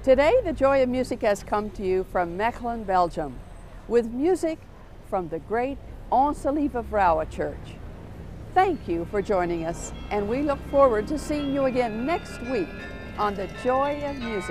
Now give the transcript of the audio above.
Today, the Joy of Music has come to you from Mechelen, Belgium, with music from the great Onze-Lieve Vrouwen Church. Thank you for joining us, and we look forward to seeing you again next week on the Joy of Music.